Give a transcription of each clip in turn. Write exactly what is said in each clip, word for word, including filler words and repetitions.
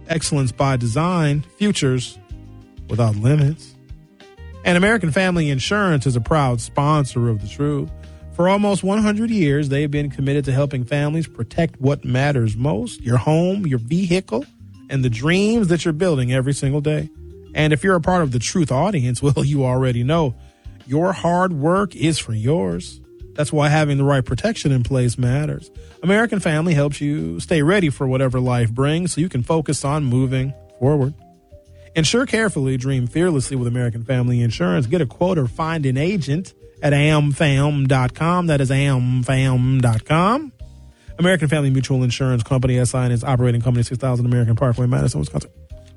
excellence by design, futures without limits. And American Family Insurance is a proud sponsor of The Truth. For almost one hundred years, they've been committed to helping families protect what matters most, your home, your vehicle, and the dreams that you're building every single day. And if you're a part of the Truth audience, well, you already know your hard work is for yours. That's why having the right protection in place matters. American Family helps you stay ready for whatever life brings so you can focus on moving forward. Insure carefully, dream fearlessly with American Family Insurance. Get a quote or find an agent at a m fam dot com. That is a m fam dot com. American Family Mutual Insurance Company, S I and its operating company, six thousand American Parkway, Madison, Wisconsin.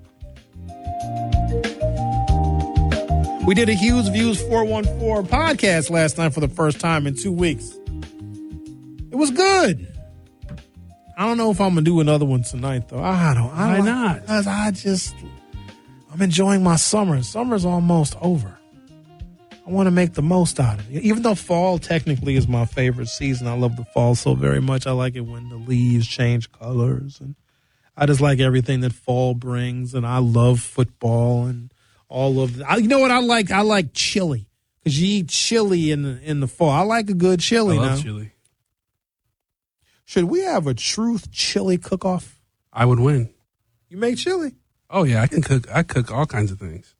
We did a Hughes Views four one four podcast last night for the first time in two weeks. It was good. I don't know if I'm going to do another one tonight, though. I don't. I don't Why not? Because I just, I'm enjoying my summer. Summer's almost over. I want to make the most out of it. Even though fall technically is my favorite season, I love the fall so very much. I like it when the leaves change colors. And I just like everything that fall brings. And I love football and all of the, you know what I like? I like chili because you eat chili in the, in the fall. I like a good chili I love now. chili. Should we have a Truth chili cook-off? I would win. You make chili? Oh yeah, I can cook. I cook all kinds of things.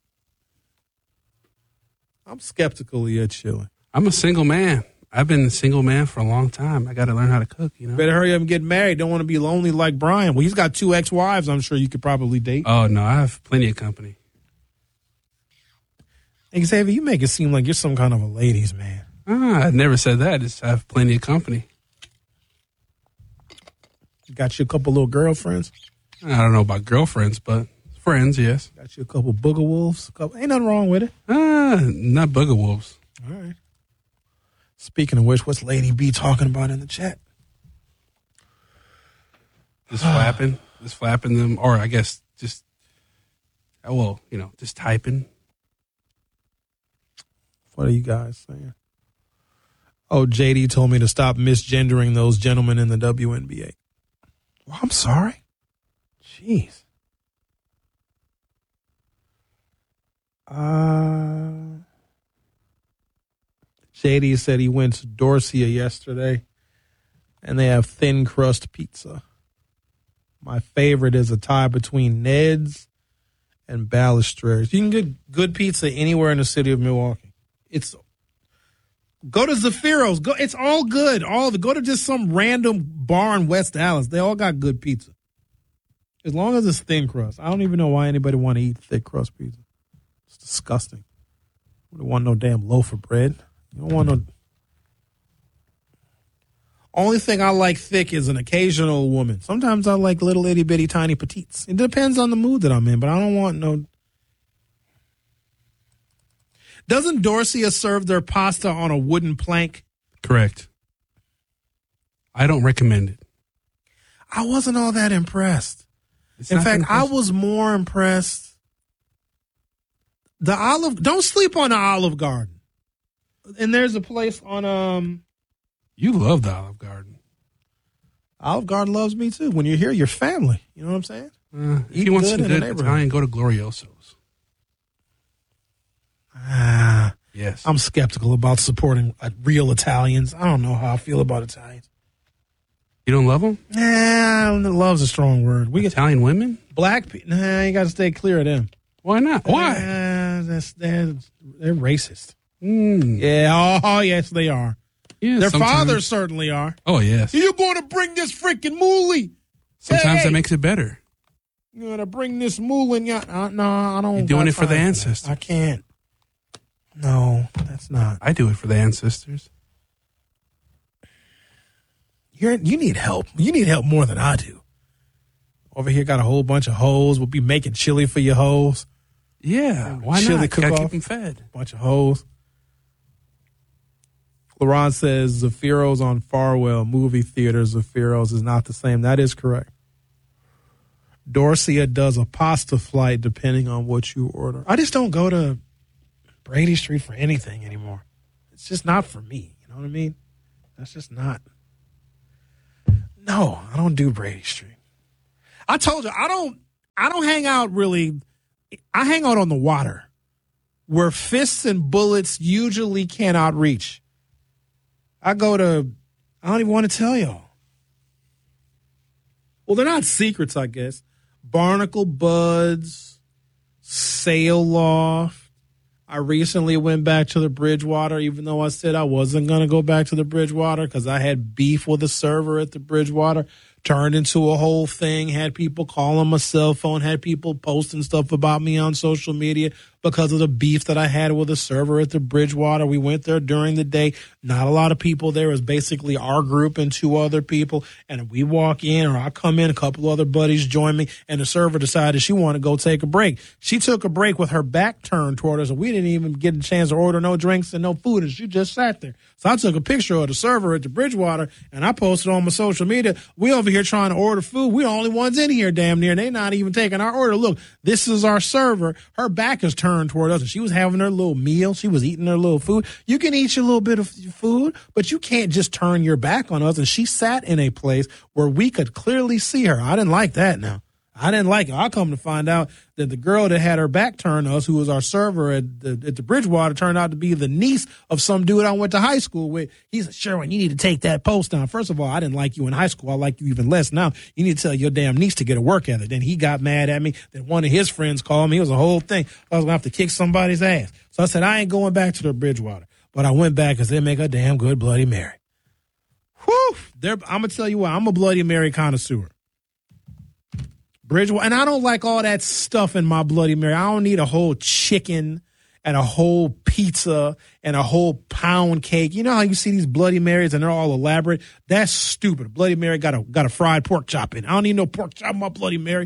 I'm skeptical of your chili. I'm a single man. I've been a single man for a long time. I got to learn how to cook. You know. Better hurry up and get married. Don't want to be lonely like Brian. Well, he's got two ex-wives. I'm sure you could probably date. Oh no, I have plenty of company. Xavier, you make it seem like you're some kind of a ladies' man. Ah, I never said that. It's, I have plenty of company. You got you a couple little girlfriends? I don't know about girlfriends, but friends, yes. Got you a couple booger wolves? A couple, ain't nothing wrong with it. Ah, not booger wolves. All right. Speaking of which, what's Lady B talking about in the chat? Just flapping, just flapping them, or I guess just, oh, well, you know, just typing. What are you guys saying? Oh, J D told me to stop misgendering those gentlemen in the W N B A. Well, I'm sorry. Jeez. Uh, J D said he went to Dorsia yesterday, and they have thin crust pizza. My favorite is a tie between Ned's and Ballestrears. You can get good pizza anywhere in the city of Milwaukee. It's go to Zafiro's. Go. It's all good. All the go to just some random bar in West Dallas. They all got good pizza, as long as it's thin crust. I don't even know why anybody want to eat thick crust pizza. It's disgusting. We don't want no damn loaf of bread. You don't want no. Only thing I like thick is an occasional woman. Sometimes I like little itty bitty tiny petites. It depends on the mood that I'm in, but I don't want no. Doesn't Dorsia serve their pasta on a wooden plank? Correct. I don't recommend it. I wasn't all that impressed. It's In not fact, I impressive. was more impressed. The Olive, don't sleep on the Olive Garden. And there's a place on, um, You love the Olive Garden. Olive Garden loves me too. When you're here, you're family. You know what I'm saying? Uh, if Eat you want good some in the good neighborhood. Italian, go to Glorioso's. Ah, Yes. I'm skeptical about supporting uh, real Italians. I don't know how I feel about Italians. You don't love them? Nah, love's a strong word. We get Italian women? black people. Nah, you got to stay clear of them. Why not? Why? Uh, that's, they're, they're racist. Mm. Yeah, oh, yes, they are. Yeah, Their sometimes- fathers certainly are. Oh, yes. You're going to bring this freaking moolie. Sometimes Hey, that makes it better. You're going to bring this moolie. And you- uh, no, I don't. You're doing got it for the time that. ancestors. I can't. No, that's not. I do it for the ancestors. You're, you need help. You need help more than I do. Over here, got a whole bunch of hoes. We'll be making chili for your hoes. Yeah, why Chili not? Gotta cook-off. keep them fed. Bunch of hoes. Laurent says Zafiro's on Farwell movie theater. Zafiro's is not the same. That is correct. Dorsia does a pasta flight depending on what you order. I just don't go to Brady Street for anything anymore. It's just not for me. You know what I mean? That's just not. No, I don't do Brady Street. I told you, I don't. I don't hang out really. I hang out on the water where fists and bullets usually cannot reach. I go to, I don't even want to tell y'all. Well, they're not secrets, I guess. Barnacle Buds, Sail Loft. I recently went back to the Bridgewater, even though I said I wasn't going to go back to the Bridgewater because I had beef with a server at the Bridgewater. Turned into a whole thing, had people calling my cell phone, had people posting stuff about me on social media because of the beef that I had with a server at the Bridgewater. We went there during the day. Not a lot of people there. It was basically our group and two other people. And we walk in, or I come in, a couple other buddies join me, and the server decided she wanted to go take a break. She took a break with her back turned toward us, and we didn't even get a chance to order no drinks and no food, and she just sat there. So I took a picture of the server at the Bridgewater, and I posted on my social media. We over here trying to order food. We're the only ones in here damn near. They're not even taking our order. Look, this is our server. Her back is turned toward us, and she was having her little meal. She was eating her little food. You can eat your little bit of food, but you can't just turn your back on us. And she sat in a place where we could clearly see her. I didn't like that now. I didn't like it. I come to find out that the girl that had her back turned to us, who was our server at the, at the Bridgewater, turned out to be the niece of some dude I went to high school with. He said, Sherwin, you need to take that post down. First of all, I didn't like you in high school. I like you even less now. You need to tell your damn niece to get a work ethic. Then he got mad at me. Then one of his friends called me. It was a whole thing. I was going to have to kick somebody's ass. So I said, I ain't going back to the Bridgewater. But I went back because they make a damn good Bloody Mary. Whew. They're, I'm going to tell you what, I'm a Bloody Mary connoisseur. Bridgewater, and I don't like all that stuff in my Bloody Mary. I don't need a whole chicken and a whole pizza and a whole pound cake. You know how you see these Bloody Marys and they're all elaborate? That's stupid. Bloody Mary got a got a fried pork chop in. I don't need no pork chop in my Bloody Mary.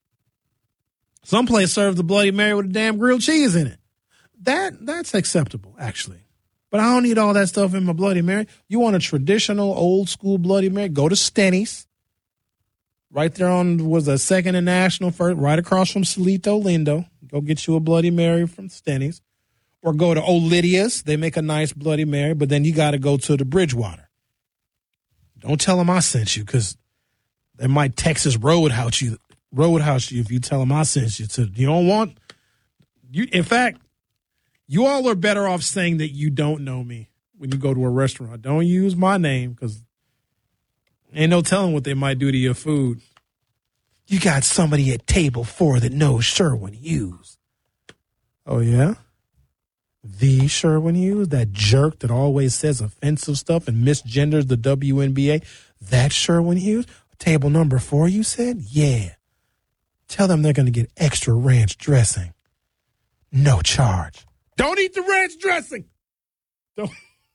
Some place serves the Bloody Mary with a damn grilled cheese in it. That that's acceptable, actually. But I don't need all that stuff in my Bloody Mary. You want a traditional, old school Bloody Mary? Go to Stenny's. Right there on, was a Second and National, first, right across from Solito Lindo. Go get you a Bloody Mary from Stenny's. Or go to Olidia's. They make a nice Bloody Mary, but then you got to go to the Bridgewater. Don't tell them I sent you, because they might Texas Roadhouse you, Roadhouse you if you tell them I sent you. To, you don't want, you. In fact, you all are better off saying that you don't know me when you go to a restaurant. Don't use my name, because ain't no telling what they might do to your food. You got somebody at table four that knows Sherwin Hughes. Oh, yeah? The Sherwin Hughes? That jerk that always says offensive stuff and misgenders the W N B A? That Sherwin Hughes? Table number four, you said? Yeah. Tell them they're going to get extra ranch dressing. No charge. Don't eat the ranch dressing. Don't.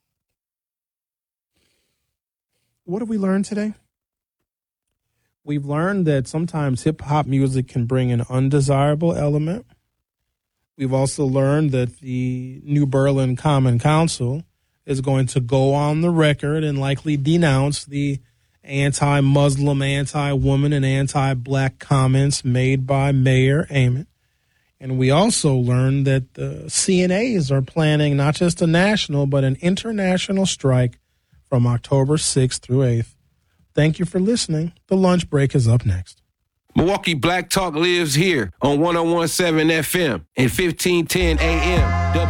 What have we learned today? We've learned that sometimes hip-hop music can bring an undesirable element. We've also learned that the New Berlin Common Council is going to go on the record and likely denounce the anti-Muslim, anti-woman, and anti-black comments made by Mayor Amon. And we also learned that the C N As are planning not just a national, but an international strike from October sixth through eighth. Thank you for listening. The lunch break is up next. Milwaukee Black Talk lives here on one oh one point seven F M and fifteen ten A M.